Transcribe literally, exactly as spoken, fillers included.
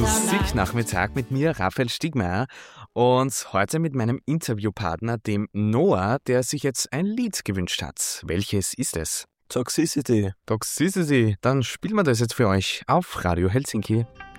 Musiknachmittag mit mir, Raphael Stiegmeier, und heute mit meinem Interviewpartner, dem Noah, der sich jetzt ein Lied gewünscht hat. Welches ist es? Toxicity. Toxicity. Dann spielen wir das jetzt für euch auf Radio Helsinki.